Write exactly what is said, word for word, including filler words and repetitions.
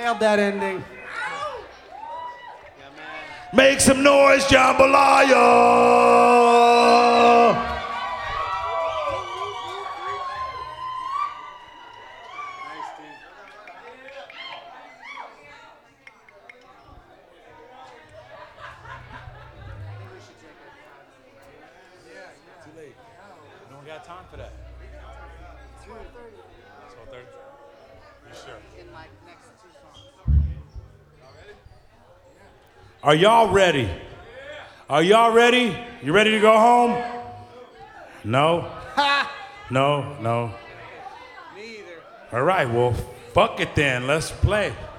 Nailed that ending. Make some noise, jambalaya! Too late. No one got time for that. twelve thirty. You sure? In like next two songs. Are y'all ready? Are y'all ready? You ready to go home? No? No, no. Me either. All right, well, fuck it then. Let's play.